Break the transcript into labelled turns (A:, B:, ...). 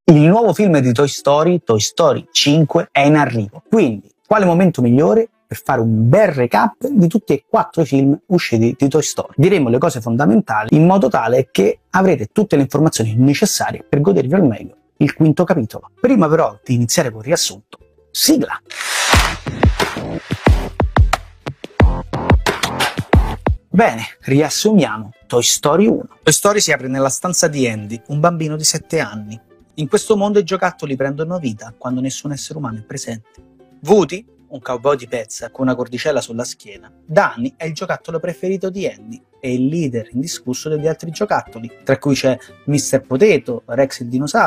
A: Il nuovo film di Toy Story 5, è in arrivo. Quindi, quale momento migliore per fare un bel recap di tutti e 4 i film usciti di Toy Story? Diremo le cose fondamentali in modo tale che avrete tutte le informazioni necessarie per godervi al meglio il quinto capitolo. Prima però di iniziare con il riassunto, sigla! Bene, riassumiamo. Toy Story 1. Toy Story si apre nella stanza di Andy, un bambino di 7 anni. In questo mondo i giocattoli prendono vita quando nessun essere umano è presente. Woody, un cowboy di pezza con una cordicella sulla schiena, da anni è il giocattolo preferito di Andy e il leader indiscusso degli altri giocattoli, tra cui c'è Mr. Potato, Rex il dinosauro,